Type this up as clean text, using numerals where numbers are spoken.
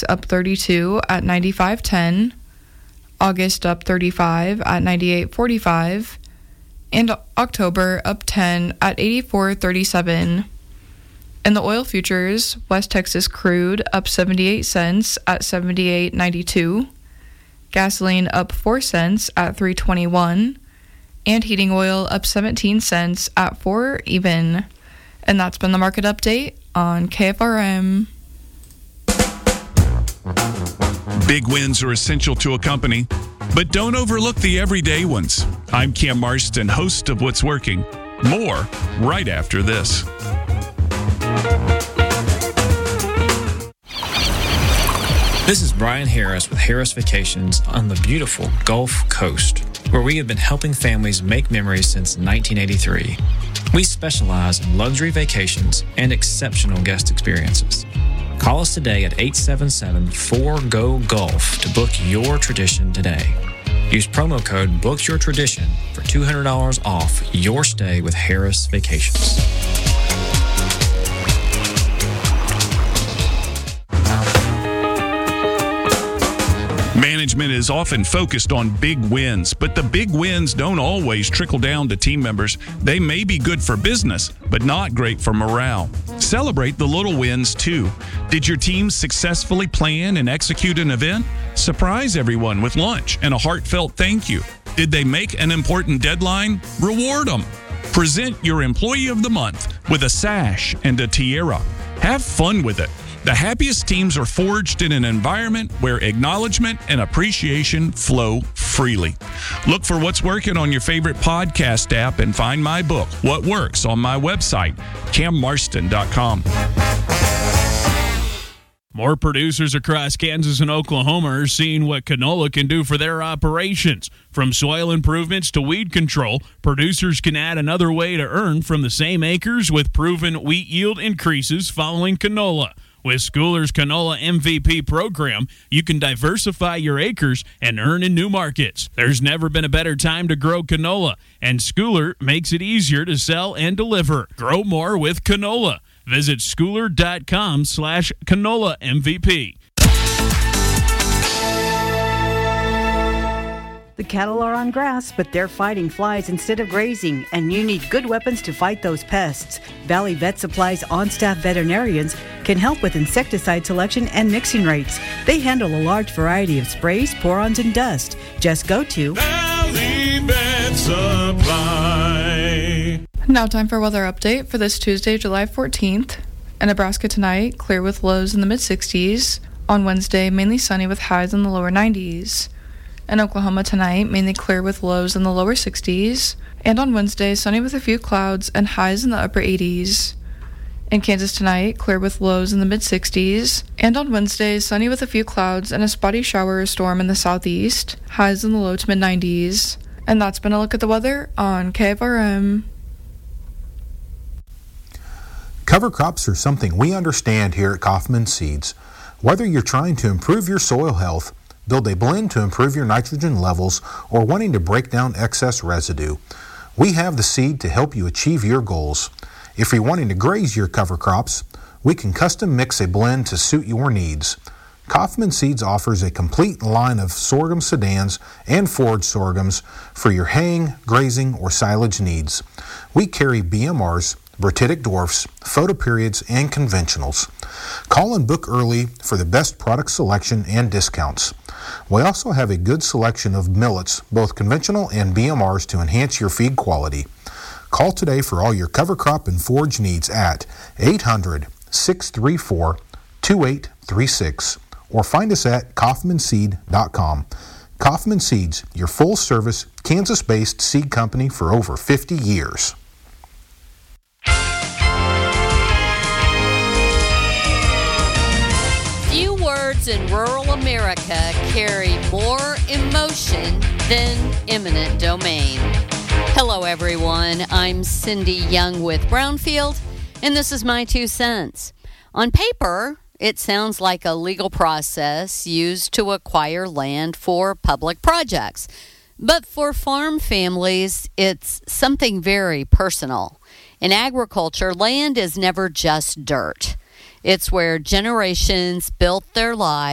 up 32 at 95.10. August up 35 at 98.45. And October up 10 at 84.37. In the oil futures, West Texas crude up 78 cents at 78.92. Gasoline up 4 cents at 3.21. And heating oil up 17 cents at 4 even. And that's been the market update on KFRM. Big wins are essential to a company, but don't overlook the everyday ones. I'm Cam Marston, host of What's Working. More right after this. This is Brian Harris with Harris Vacations on the beautiful Gulf Coast, where we have been helping families make memories since 1983. We specialize in luxury vacations and exceptional guest experiences. Call us today at 877-4GO-GULF to book your tradition today. Use promo code BOOKYOURTRADITION for $200 off your stay with Harris Vacations. Management is often focused on big wins, but the big wins don't always trickle down to team members. They may be good for business, but not great for morale. Celebrate the little wins, too. Did your team successfully plan and execute an event? Surprise everyone with lunch and a heartfelt thank you. Did they make an important deadline? Reward them. Present your Employee of the Month with a sash and a tiara. Have fun with it. The happiest teams are forged in an environment where acknowledgement and appreciation flow freely. Look for What's Working on your favorite podcast app and find my book, What Works, on my website, cammarston.com. More producers across Kansas and Oklahoma are seeing what canola can do for their operations. From soil improvements to weed control, producers can add another way to earn from the same acres with proven wheat yield increases following canola. With Schooler's Canola MVP program, you can diversify your acres and earn in new markets. There's never been a better time to grow canola, and Schooler makes it easier to sell and deliver. Grow more with canola. Visit schooler.com/canola MVP. The cattle are on grass, but they're fighting flies instead of grazing, and you need good weapons to fight those pests. Valley Vet Supply's on-staff veterinarians can help with insecticide selection and mixing rates. They handle a large variety of sprays, pour-ons, and dust. Just go to Valley Vet Supply. Now time for weather update for this Tuesday, July 14th. In Nebraska tonight, clear with lows in the mid-60s. On Wednesday, mainly sunny with highs in the lower 90s. In Oklahoma tonight, mainly clear with lows in the lower 60s. And on Wednesday, sunny with a few clouds and highs in the upper 80s. In Kansas tonight, clear with lows in the mid-60s. And on Wednesday, sunny with a few clouds and a spotty shower or storm in the southeast. Highs in the low to mid-90s. And that's been a look at the weather on KFRM. Cover crops are something we understand here at Kaufman Seeds. Whether you're trying to improve your soil health, build a blend to improve your nitrogen levels, or wanting to break down excess residue, we have the seed to help you achieve your goals. If you're wanting to graze your cover crops, we can custom mix a blend to suit your needs. Kaufman Seeds offers a complete line of sorghum sedans and forage sorghums for your haying, grazing, or silage needs. We carry BMRs, Bertitic dwarfs, photoperiods, and conventionals. Call and book early for the best product selection and discounts. We also have a good selection of millets, both conventional and BMRs, to enhance your feed quality. Call today for all your cover crop and forage needs at 800-634-2836 or find us at kaufmanseed.com. Kaufman Seeds, your full-service, Kansas-based seed company for over 50 years. Few words in rural America carry more emotion than eminent domain. Hello, everyone. I'm Cindy Young with Brownfield, and this is my 2 cents. On paper, it sounds like a legal process used to acquire land for public projects. But for farm families, it's something very personal. In agriculture, land is never just dirt. It's where generations built their lives